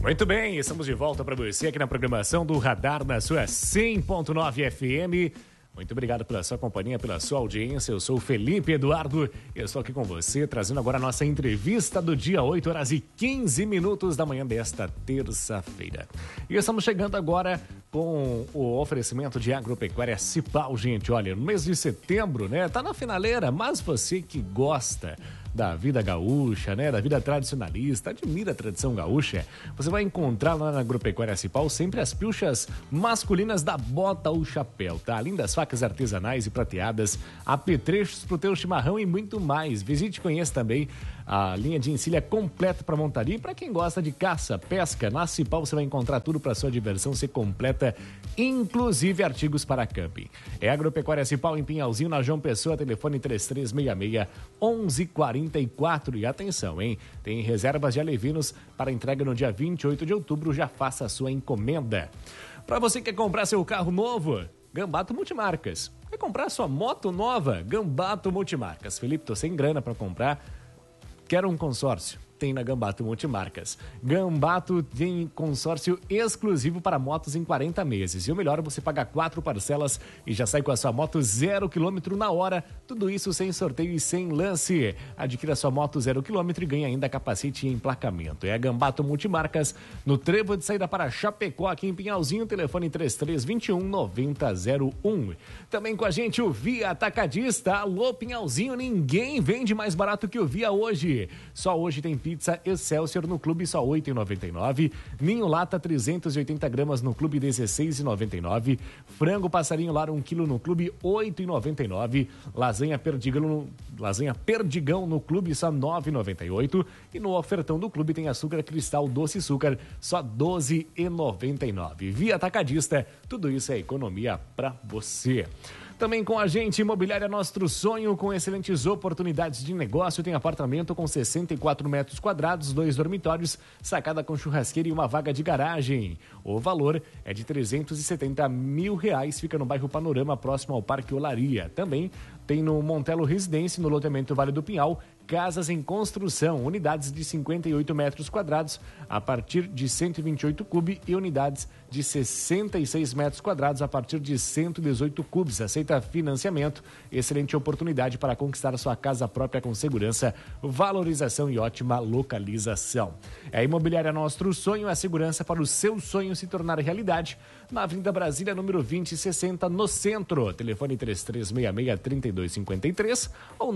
Muito bem, estamos de volta para você aqui na programação do Radar na sua 100.9 FM. Muito obrigado pela sua companhia, pela sua audiência. Eu sou o Felipe Eduardo e eu estou aqui com você, trazendo agora a nossa entrevista do dia 8 horas e 15 minutos da manhã desta terça-feira. E estamos chegando agora com o oferecimento de Agropecuária Cipal, gente. Olha, no mês de setembro, né? Tá na finaleira, mas você que gosta da vida gaúcha, né? Da vida tradicionalista, admira a tradição gaúcha, você vai encontrar lá na Agropecuária Cipal sempre as pilchas masculinas da bota ou chapéu, tá? Além das facas artesanais e prateadas, apetrechos pro teu chimarrão e muito mais. Visite e conheça também a linha de encilha completa para montaria e para quem gosta de caça, pesca. Na Cipal você vai encontrar tudo para sua diversão ser completa, inclusive artigos para camping. É Agropecuária Cipal em Pinhalzinho, na João Pessoa, telefone 3366-1144. E atenção, hein? Tem reservas de alevinos para entrega no dia 28 de outubro. Já faça a sua encomenda. Para você que quer comprar seu carro novo, Gambato Multimarcas. Quer comprar sua moto nova? Gambato Multimarcas. Felipe, tô sem grana para comprar. Quero um consórcio? Tem na Gambato Multimarcas. Gambato tem consórcio exclusivo para motos em 40 meses. E o melhor, você paga 4 parcelas e já sai com a sua moto 0 km na hora. Tudo isso sem sorteio e sem lance. Adquira sua moto 0 km e ganha ainda capacete e emplacamento. É a Gambato Multimarcas, no trevo de saída para Chapecó, aqui em Pinhalzinho, telefone 3321-9001. Também com a gente o Via Atacadista. Alô, Pinhalzinho, ninguém vende mais barato que o Via hoje. Só hoje tem pizza Excelsior no Clube só R$ 8,99. Ninho Lata 380 gramas no Clube R$ 16,99. Frango Passarinho Lar 1 kg no Clube R$ 8,99. Lasanha Perdigão no Clube só R$ 9,98. E no ofertão do Clube tem açúcar cristal doce açúcar só R$ 12,99. Via Atacadista, tudo isso é economia para você. Também com a gente, Imobiliária Nostro Sonho, com excelentes oportunidades de negócio. Tem apartamento com 64 metros quadrados, 2 dormitórios, sacada com churrasqueira e uma vaga de garagem. O valor é de R$370 mil. Fica no bairro Panorama, próximo ao Parque Olaria. Também tem no Montelo Residência, no loteamento Vale do Pinhal, casas em construção, unidades de 58 metros quadrados a partir de 128 cubes e unidades de 66 metros quadrados a partir de 118 cubes. Aceita financiamento, excelente oportunidade para conquistar sua casa própria com segurança, valorização e ótima localização. É a Imobiliária Nostro Sonho, a segurança para o seu sonho se tornar realidade. Na Avenida Brasília, número 2060, no centro. Telefone 3366-3253 ou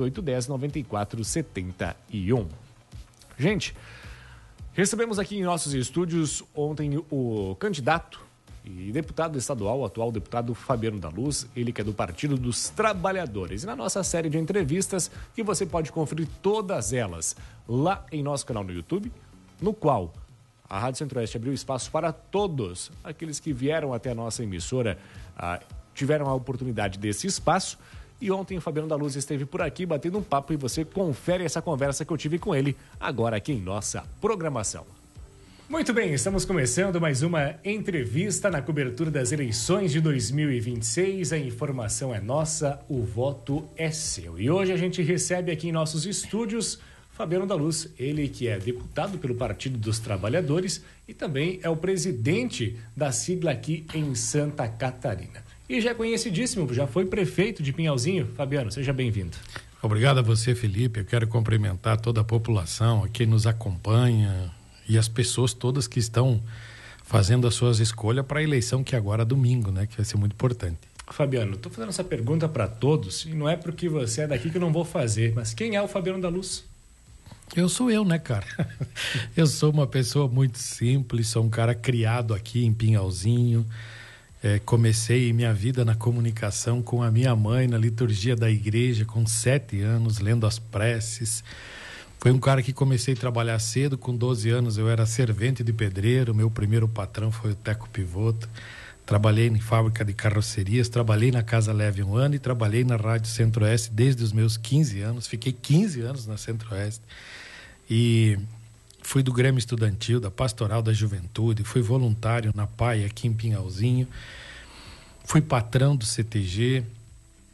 98810-9471. Gente, recebemos aqui em nossos estúdios ontem o candidato e deputado estadual, o atual deputado Fabiano da Luz, ele que é do Partido dos Trabalhadores. E na nossa série de entrevistas, que você pode conferir todas elas lá em nosso canal no YouTube, no qual a Rádio Centro-Oeste abriu espaço para todos aqueles que vieram até a nossa emissora, tiveram a oportunidade desse espaço. E ontem o Fabiano da Luz esteve por aqui batendo um papo e você confere essa conversa que eu tive com ele agora aqui em nossa programação. Muito bem, estamos começando mais uma entrevista na cobertura das eleições de 2026. A informação é nossa, o voto é seu. E hoje a gente recebe aqui em nossos estúdios Fabiano da Luz, ele que é deputado pelo Partido dos Trabalhadores e também é o presidente da sigla aqui em Santa Catarina. E já é conhecidíssimo, já foi prefeito de Pinhalzinho. Fabiano, seja bem-vindo. Obrigado a você, Felipe. Eu quero cumprimentar toda a população, quem nos acompanha e as pessoas todas que estão fazendo as suas escolhas para a eleição que é agora domingo, né? Que vai ser muito importante. Fabiano, estou fazendo essa pergunta para todos e não é porque você é daqui que eu não vou fazer, mas quem é o Fabiano da Luz? Eu sou eu, né, cara? Eu sou uma pessoa muito simples, sou um cara criado aqui em Pinhalzinho. Comecei minha vida na comunicação com a minha mãe na liturgia da igreja com 7 anos, lendo as preces. Foi um cara que comecei a trabalhar cedo, com 12 anos eu era servente de pedreiro, meu primeiro patrão foi o Teco Pivoto. Trabalhei em fábrica de carrocerias, trabalhei na Casa Leve 1 ano e trabalhei na Rádio Centro-Oeste desde os meus 15 anos. Fiquei 15 anos na Centro-Oeste e fui do Grêmio Estudantil, da Pastoral da Juventude, fui voluntário na PAI aqui em Pinhalzinho, fui patrão do CTG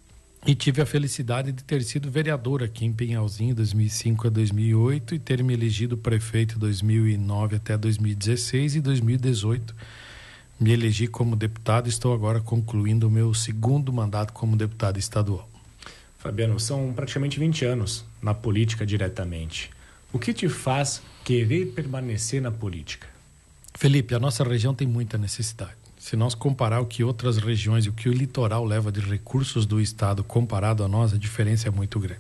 E tive a felicidade de ter sido vereador aqui em Pinhalzinho, 2005 a 2008, e ter me elegido prefeito 2009 até 2016 e 2018. Me elegi como deputado e estou agora concluindo o meu segundo mandato como deputado estadual. Fabiano, são praticamente 20 anos na política diretamente. O que te faz querer permanecer na política? Felipe, a nossa região tem muita necessidade. Se nós comparar o que outras regiões e o que o litoral leva de recursos do estado comparado a nós, a diferença é muito grande.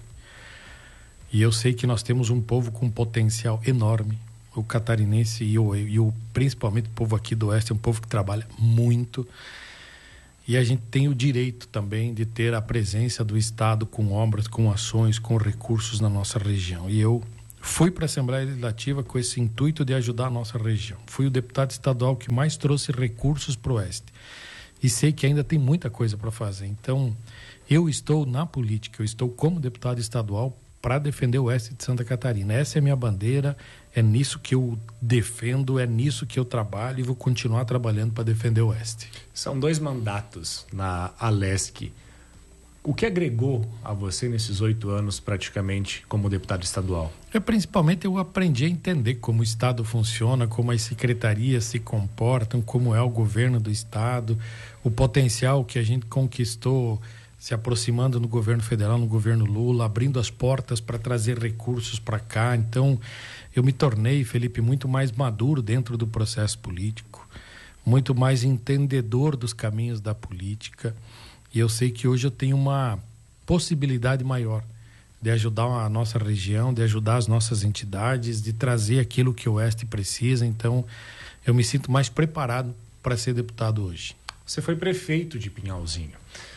E eu sei que nós temos um povo com potencial enorme. O catarinense e principalmente o povo aqui do oeste é um povo que trabalha muito. E a gente tem o direito também de ter a presença do estado com obras, com ações, com recursos na nossa região. E eu fui para a Assembleia Legislativa com esse intuito de ajudar a nossa região. Fui o deputado estadual que mais trouxe recursos para o oeste. E sei que ainda tem muita coisa para fazer. Então, eu estou na política, eu estou como deputado estadual para defender o oeste de Santa Catarina. Essa é a minha bandeira, é nisso que eu defendo, é nisso que eu trabalho e vou continuar trabalhando para defender o oeste. São 2 mandatos na Alesc. O que agregou a você nesses 8 anos praticamente como deputado estadual? Principalmente eu aprendi a entender como o estado funciona, como as secretarias se comportam, como é o governo do estado, o potencial que a gente conquistou se aproximando no governo federal, no governo Lula, abrindo as portas para trazer recursos para cá. Então, eu me tornei, Felipe, muito mais maduro dentro do processo político, muito mais entendedor dos caminhos da política. E eu sei que hoje eu tenho uma possibilidade maior de ajudar a nossa região, de ajudar as nossas entidades, de trazer aquilo que o oeste precisa. Então, eu me sinto mais preparado para ser deputado hoje. Você foi prefeito de Pinhalzinho.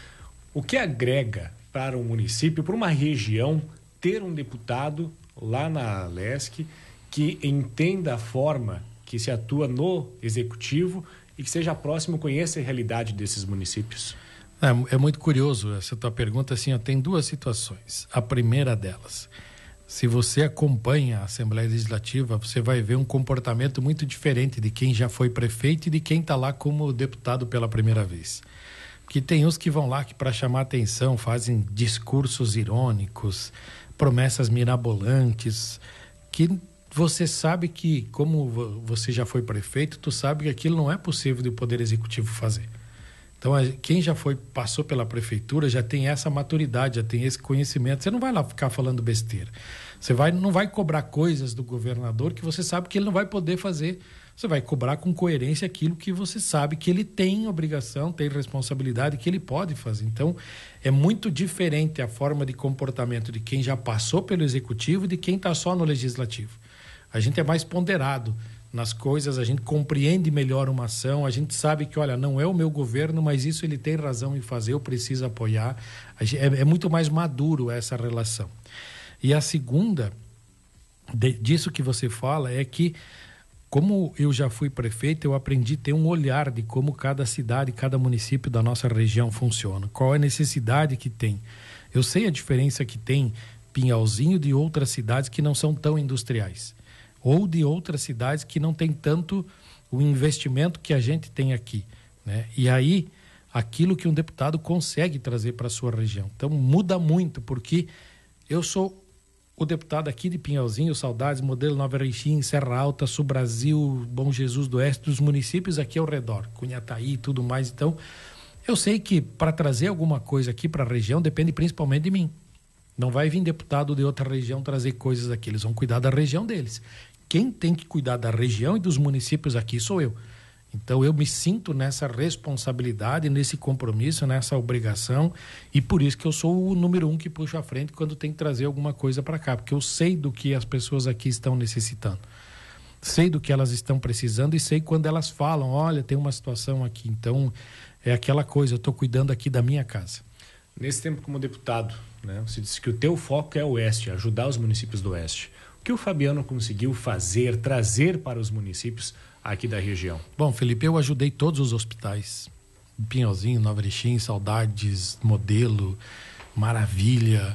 O que agrega para um município, para uma região, ter um deputado lá na Alesc que entenda a forma que se atua no executivo e que seja próximo, conheça a realidade desses municípios? É muito curioso essa tua pergunta. Assim, tem 2 situações. A primeira delas, se você acompanha a Assembleia Legislativa, você vai ver um comportamento muito diferente de quem já foi prefeito e de quem está lá como deputado pela primeira vez. Porque tem uns que vão lá que, para chamar atenção, fazem discursos irônicos, promessas mirabolantes, que você sabe que, como você já foi prefeito, tu sabe que aquilo não é possível do Poder Executivo fazer. Então, quem já passou pela prefeitura já tem essa maturidade, já tem esse conhecimento. Você não vai lá ficar falando besteira. Você não vai cobrar coisas do governador que você sabe que ele não vai poder fazer. Você vai cobrar com coerência aquilo que você sabe que ele tem obrigação, tem responsabilidade, que ele pode fazer. Então, é muito diferente a forma de comportamento de quem já passou pelo executivo e de quem está só no legislativo. A gente é mais ponderado nas coisas, a gente compreende melhor uma ação, a gente sabe que, olha, não é o meu governo, mas isso ele tem razão em fazer, eu preciso apoiar. É muito mais maduro essa relação. E a segunda, disso que você fala, é que, como eu já fui prefeito, eu aprendi a ter um olhar de como cada cidade, cada município da nossa região funciona, qual é a necessidade que tem. Eu sei a diferença que tem Pinhalzinho de outras cidades que não são tão industriais, ou de outras cidades que não tem tanto o investimento que a gente tem aqui, né? E aí, aquilo que um deputado consegue trazer para a sua região. Então, muda muito, porque eu sou o deputado aqui de Pinhalzinho, Saudades, Modelo, Nova Erechim, Serra Alta, Sul Brasil, Bom Jesus do Oeste, dos municípios aqui ao redor, Cunhataí e tudo mais. Então, eu sei que para trazer alguma coisa aqui para a região depende principalmente de mim. Não vai vir deputado de outra região trazer coisas aqui, eles vão cuidar da região deles. Quem tem que cuidar da região e dos municípios aqui sou eu. Então, eu me sinto nessa responsabilidade, nesse compromisso, nessa obrigação, e por isso que eu sou o número 1 que puxa à frente quando tem que trazer alguma coisa para cá, porque eu sei do que as pessoas aqui estão necessitando. Sei do que elas estão precisando e sei quando elas falam, olha, tem uma situação aqui. Então, é aquela coisa, eu estou cuidando aqui da minha casa. Nesse tempo como deputado, né, você disse que o teu foco é o Oeste, ajudar os municípios do Oeste. O que o Fabiano conseguiu fazer, trazer para os municípios aqui da região? Bom, Felipe, eu ajudei todos os hospitais. Pinhalzinho, Nova Erechim, Saudades, Modelo, Maravilha,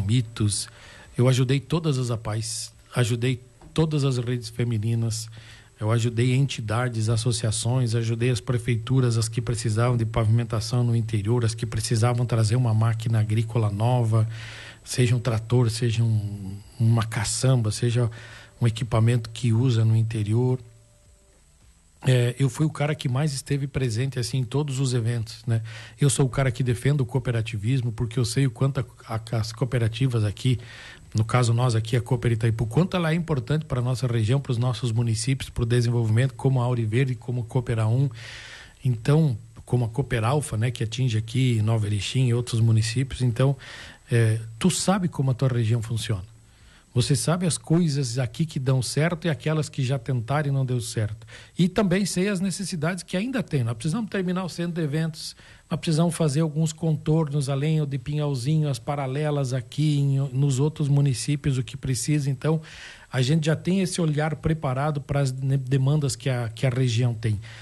Palmitos. Eu ajudei todas as APAES, ajudei todas as redes femininas, Eu ajudei entidades, associações, ajudei as prefeituras, as que precisavam de pavimentação no interior, as que precisavam trazer uma máquina agrícola nova, seja um trator, seja uma caçamba, seja um equipamento que usa no interior. Eu fui o cara que mais esteve presente assim em todos os eventos, né? Eu sou o cara que defende o cooperativismo, porque eu sei o quanto as cooperativas aqui, no caso nós aqui, a Cooper Itaipu, quanto ela é importante para a nossa região, para os nossos municípios, para o desenvolvimento, como a Auriverde, como a Cooper A1, então, como a Cooper Alfa, né, que atinge aqui Nova Erechim e outros municípios. Então, tu sabe como a tua região funciona. Você sabe as coisas aqui que dão certo e aquelas que já tentaram e não deu certo. E também sei as necessidades que ainda tem. Nós precisamos terminar o centro de eventos, nós precisamos fazer alguns contornos, além de Pinhalzinho, as paralelas aqui nos outros municípios, o que precisa. Então, a gente já tem esse olhar preparado para as demandas que a região tem.